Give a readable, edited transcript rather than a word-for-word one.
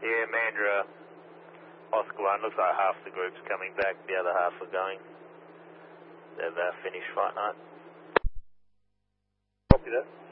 Yeah, Mandra, Oscar 1, looks like half the group's coming back, the other half are going. They've finished fight night. Copy that.